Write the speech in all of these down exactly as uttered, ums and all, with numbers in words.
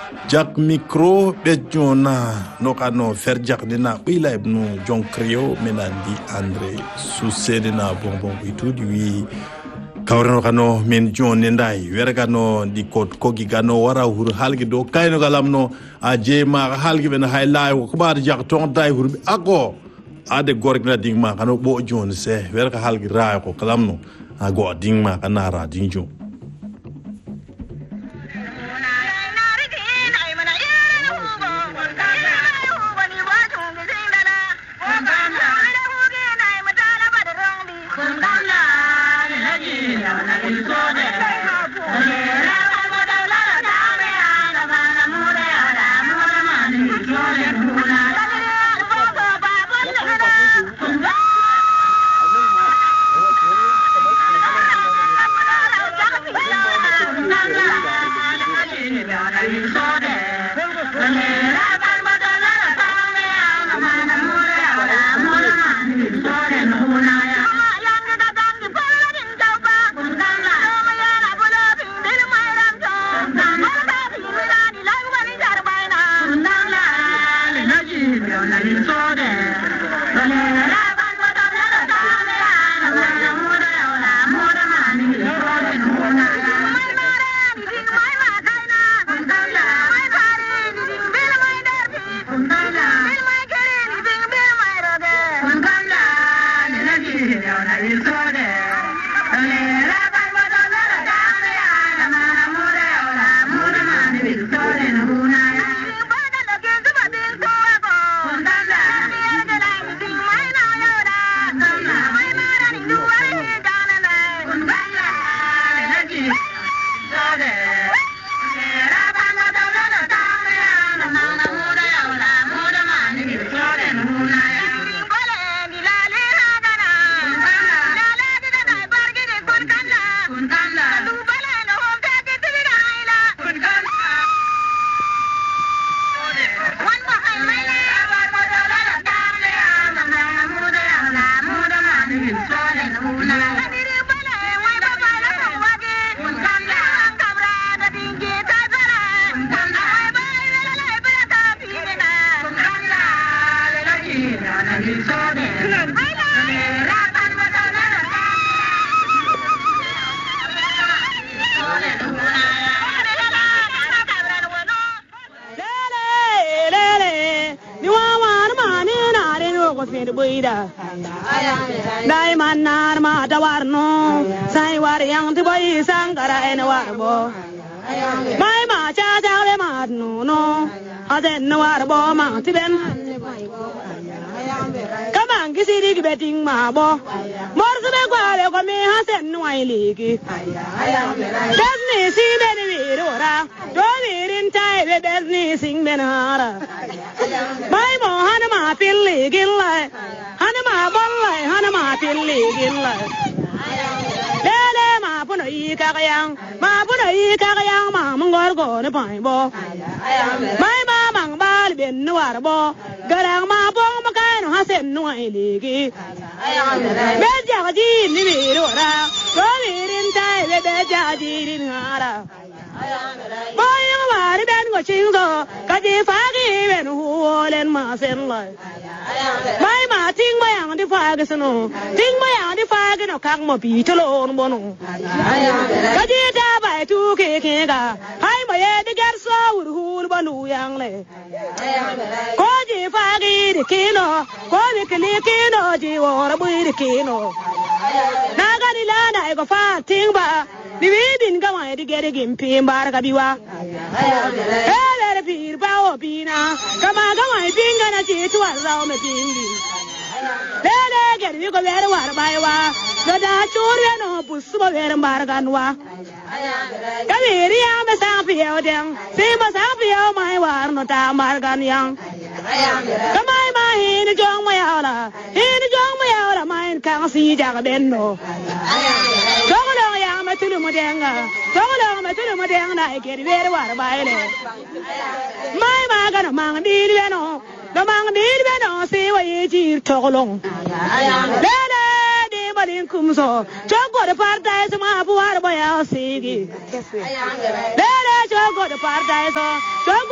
Jak micro bejona no kano fer jak dina bila ibnu John Creo menandi Andre Susedina bonbon itudi wi kawreno kano men John ndai wergano di kot kogi gano wara hur halgi do kayno galamno a jema halgi ben haylay ko bar jak ton dai hur ako ade gorgna dingma kano bo John se werga halgi raa ko kalamno a go dingma kana ra dingjo Dai manar ma dawarno sai war yang tu boy sangara en warbo mai ma cha cha le ma no no aden warbo ma tiben kamang kisiri ki beting ma bo mor se gwale ko mi hasen no ai ligi desni si ben wirora do wirin tai be desni sing benara mai mo han ma pilli gilla han ma bollai han ma pilli gilla lele ma puno yi kakayang ma puno yi kakayang ma mongor go ne pai bo mai ma mang bal ben war bo garang ma bong ma kai no hasen no ai ligi be ja ji ni wirora do wirin tai be be ja ji ni ngara mai ma ri ben go ching so ka ji fa gi ben hu len ma sen lai mai ma ting ma yang di fa gi sno ting ma yang di fa gi no kang mo pi tolon bo no ka ji ta bai tu ke ke ga hai ma ye di gar so ur hu ba lu yang le ko ji fa gi di ke no ko ni ke ni ke no ji wo ra bu di ke no na ga ni la na go fa ting ba ni wi bin ga mai di ge di gim pi bar ga biwa ele le pir ba o pina kama ga mai pinga na ji tu ra o me pingi lele ge ni go ver war bai wa do da chur no bus bo ver bar ga nwa ga ri ri ya me sa pi o deng si ma sa pi o mai war no ta mar ga yang ga mai ma hi ni jong ma ya la hi ni jong ma ya la mai ka si ja ga ben no jong lo ya ma tu mo denga jong lo ma tu mo denga na ge ri ver war bai le mai ma ga no mang di di no do mang di di no si wa yi ji to long le le di ba din kum so jogo de partai sama bu war ba ya si gi le le jogo de partai so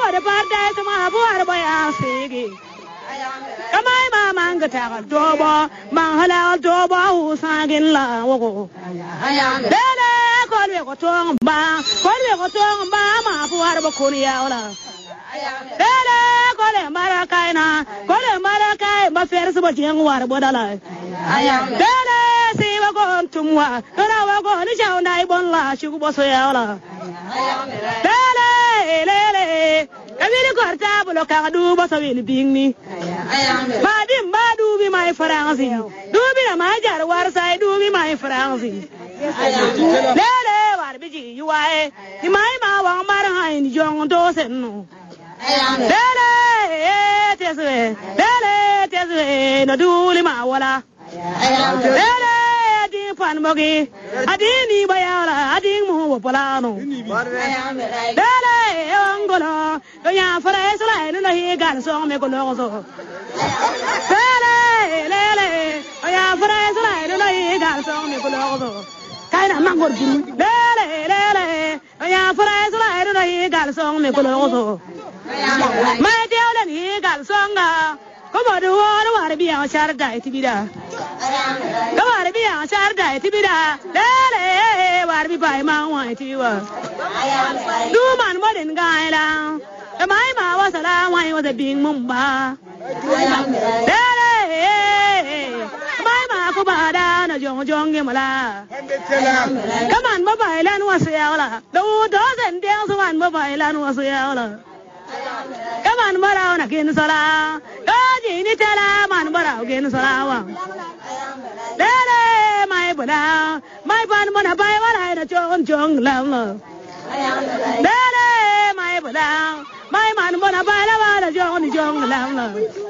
de parta sama buar baya sigi kamai ma manga ta dobo man hala dobo usagin la wo dele ko le ko tong ba ko le ko tong ba ma buar ba kuriya wala dele ko le mara kaina ko le mara kai ma fersu ba jeng war bodala dele si wa ko tumwa dora wa ko ni chau nai bon la shu bo so ya wala dele lele kabiri korta bulo ka du ba so wi bingni Madi madu bi my faransi du bi ma jar war sai du bi my faransi lele war bi ji yuae di mai ma wang mar hain jong do sen no lele teswe lele teswe no du li ma wala lele di pan mogi adi ni bayala adi mu polano lele ongolo do ya faransi la no hi gan so me ko no so lele lele ya faransi la no hi gan so me ko no so kaina mangor jini lele lele ya faransi la no hi gan so me ko no so mai tewle ni gan so nga ko bodu wona war biya char dai tibida ko war biya char dai tibida lele war bi bai ma wa tiwa du man modin gaila mai ma wa sala wa wa de bing mumba lele mai ma ko bada na jong jong ge mala come on ma bai lan wa se ala do do sen ding so man ma bai lan wa se ala come on mara na kin sala gaji ni tala man mara kin sala wa lele mai bada mai ban mana bai wa na jong jong lam la lele mai bada mai man mana bai la wa na jong jong lam la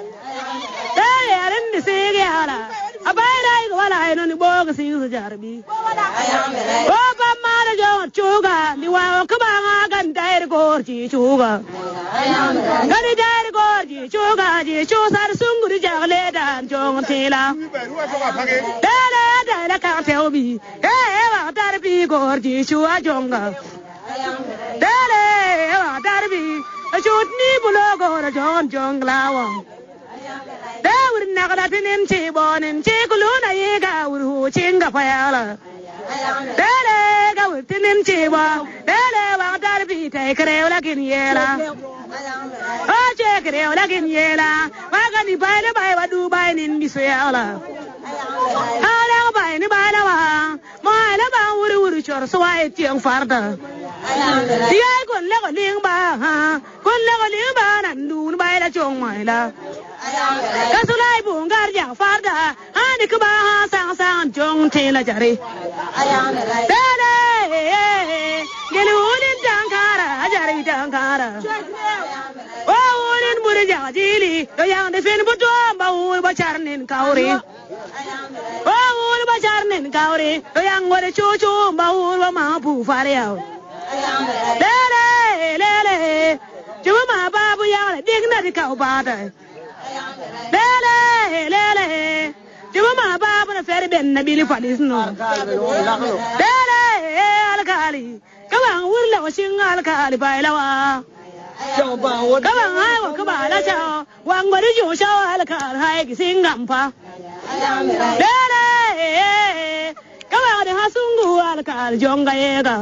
lele rin ni se ge ala abai dai ko wala no ni bo ga si su jarbi o ba ma na jong chuga ni wa ko ba ga gan dai ko ji chuga gani dai ko ji chuga ji chu sar sunguri jagle dan jong tela lele dai la ka teobi e wa dar bi ko ji chu a jonga lele wa dar bi chut ni bulo ko na jong jong lawa Dawur nagada tinin chi bonin chi kuluna yiga uru chinga payala Dele gawur tinin chi bo Dele wang darbi tay kreu lakin yela O che kreu lakin yela Waga ni baile bai wa du bai nin bisu yala Hala bai ni baile wa Maile ba uru uru chor suwa itiang farda Diyay kun lego ling ba Kun lego ling ba nandu ni baile chong maila Kasulai bungar yang farda ani kuba sang sang jong tela jari dale gelulin dangkara jari dangkara oh ulin burja jili do yang defin buto baul bacarnin kauri oh ul bacarnin kauri do yang ngore cucu baul ma bu fariau dale lele cuma babu yang digna di kau bada lele lele juma ma babu na fere ben na bili falis no lele alkali kawan wurla washin alkali bailawa kawan hai wa kaba la cha wang bari jo sha alkali hai ki singam pa lele kawan de hasungu alkali jonga yega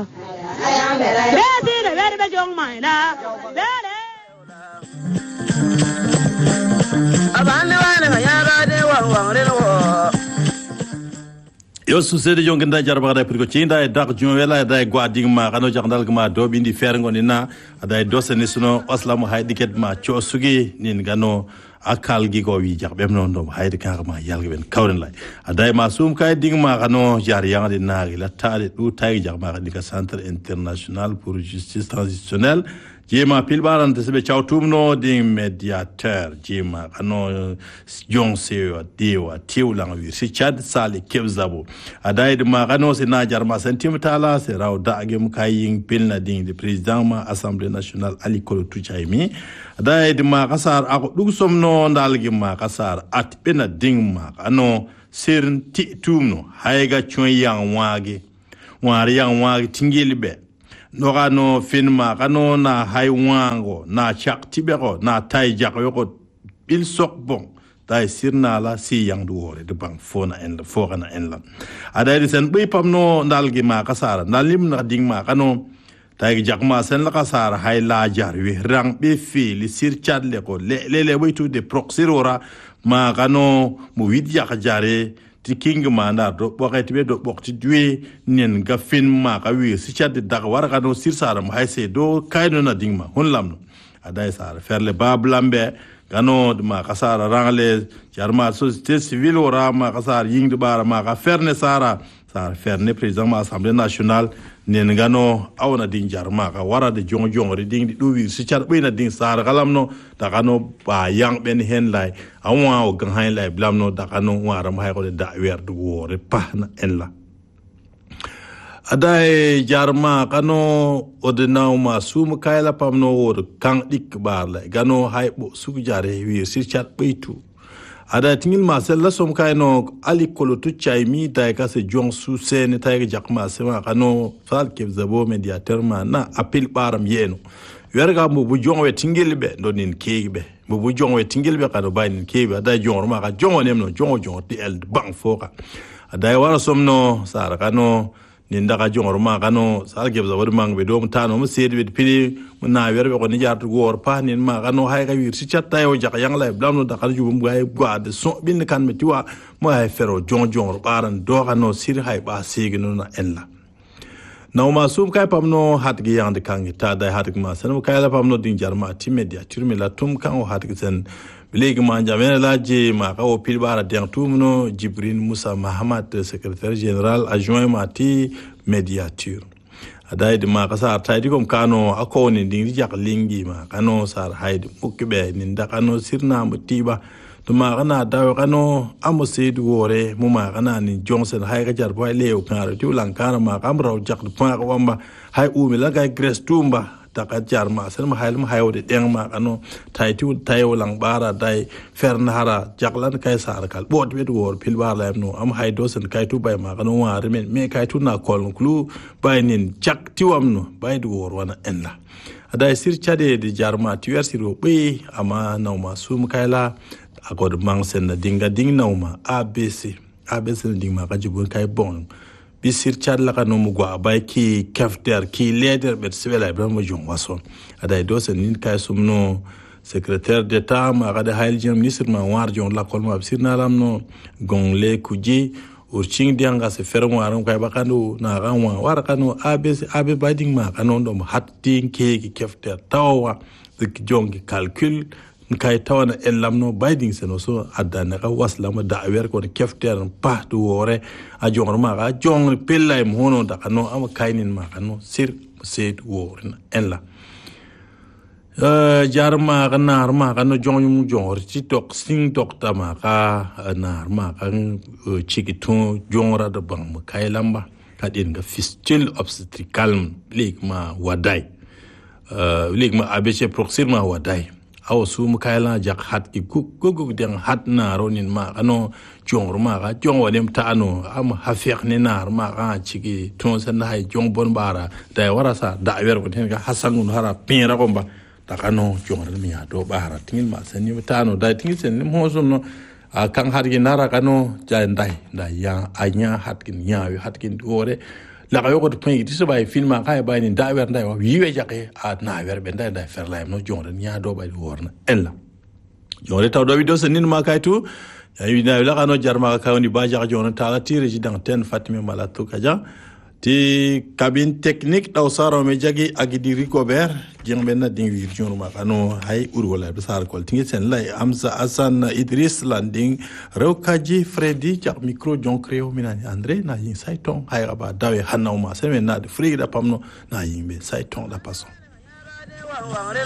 lele de vere be jong mai la lele yo susede jongen da jarba da priko cinda e dak jumwela da gwading ma kano jangdal ma do bindi fer ngoni na da do sene suno aslam hay diket ma chosugi nin gano akal gi go wi jax bem non do hayde ka ma yalga ben kawren lay aday ma sum kay ding ma kano jar yang di nagi la tade du tay jax ma di ka centre international pour justice transitionnelle jema pilbaran de sebe chautumno ding mediateur jema kano jonse dewa tiulang wi richard sali kebzabo aday de ma kano se na jar ma sentimentala se raw da agem kayin pilna ding de president ma assemblée nationale ali kolo tuchaimi aday de ma kasar ako dug somno ndalgi ma kasar at bena ding ma kano serin ti tumno hayga chon yang wage wari yang wage tingeli be no gano finma gano na haiwango na chak tibero na tai jakyo bil sok bon dai sirna la si yang duore de bang fona en la fona en la adai sen bui pamno ndalgi ma kasara nalim na ding ma kano dai jakma sen la kasara hay la jar wi rang be fi li sir chad le ko le le witu de proxirora ma kano mu wid yak jare ti king ma na do bokati be do bokti dwe nen ga fin ma ka wi si chad de dag war kano sir sara ma hay se do kayno na ding ma hon lamno adai sara ferle bablambe gano ma kasara rangle jarma société civile ora ma kasara ying bara ma ka ferne sara sara ferne président ma assemblée nationale nen gano awna din jarma ka wara de jong jong ri ding di duwi si char bena din sara kalamno da gano ba yang ben hen lai awwa o gang hen lai blamno da gano wara ma hay ko da wer du wore pa na en la adai jarma kano odinaw ma sum kayla pamno wor kan dik barla gano haybo sugu jare wi sirchat beitu ada tingil ma sella som kayno ali kolo tu chaymi dai ka se jong su sen tay jakma sema kano fal ke zabo mediateur ma na appel baram yeno werga mo bu jong we tingil be donin kebe mo bu jong we tingil be kano bayin kebe ada jong ma ka jong nem no jong jong ti el bang foka ada wara somno sar kano ninda ka jongor ma kano sal gebza wor mang be dom tano mo sed be pili na werbe ko ni jartu gor pa nin ma kano hay ka wir si chatta yo jak yang lay blamno da kan jubum gay gade so bin kan me tiwa mo hay fero jong jongor baran do kano sir hay ba sigino na ella na ma sum kay pamno hat gi yande kan ta da hat ma san mo kay la pamno din jarma ti media turmi la tum kan o hat gi sen legi ma jamene laje ma ka o pil bara den tumno Jibril Moussa Mahamad secrétaire général adjoint mati médiature adai de ma ka sa taydi kom kano akoni ding jak lingi ma kano sar hayde mukbe nin da kano sirna mutiba to ma kana dawo kano amo seyd wore mu ma kana ni Johnson hay ka jar boy lew karo tu lankana ma kam raw jak pa ko wamba hay umi la gay Grace Tumba taka jarma sen ma hayl ma hayode deng ma kano taytu tayo lang bara dai ferna hara jaklan kay sar kal bot wet wor pil bar la no am haydo sen kaytu bay ma kano wa remen me kaytu na kol klu baynin jak tiwam no baydu wor wana enla adai sir chade de jarma tiwer siro be ama naw ma sum kayla akod mang sen na dinga ding naw ma abc abc ding ma ka jibun kay bon bisir chad la kanu mugwa bay ki kafter ki leader bet sibela ibrahim jong wason aday do sen nin kay sumno secrétaire d'état ma gade hayl jam ministre ma war jong la kol ma bisir na lamno gongle kuji urching dianga se fermo aram kay bakanu na ranwa war kanu abc ab bading ma kanu dom hatting ke ki kafter tawa dik jong calcul kay tawana ellamno bayding seno so adana ka waslama da'wer ko kefter pa du wore a jongor ma ga jong pellay mo hono da kanu am kaynin ma kanu sir sed wore ella euh jarma ga nar ma kanu jong mu jongor ci tok sing tok tama ka nar ma kan cikiton jongora da bang kay lamba kadin ga fistule obstetrical lig ma waday euh lig ma abc proxima waday aw su mu kayla jak hat ki gugug den hat na ronin ma ano jongor ma ga jong wadem ta ano am hafiq ni nar ma ga cigi ton san hay jong bon bara da wara sa da wer ko ten ga hasangun hara pin ra komba ta kano jongor mi ya do bara tingil ma san ni ta no da tingil sen mo so no a kan har gi nara kano ja ndai da ya anya hat kin ya wi hat kin ore la ga yogo point ti so bay filma kay bay ni da wer ndai wa wiwe jake a na wer be ndai da fer lay no jongre nya do bay worna ella jongre taw do video sen nin ma kay tu ya wi na la kano jarma ka woni ba jak jongre ta ti resident ten Fatime Malatou Kaja ti cabine technique daw saro me jagi agidi Ricobert jengbe na ding wir jonu ma kano hay urgola be sar kol tingi sen lay Amza Hassan Idriss Landing Rewkaji Freddy jak micro Jon Creo minani André na yin saiton hay raba dawe hanaw ma sen na de free da pamno na yin be saiton la pason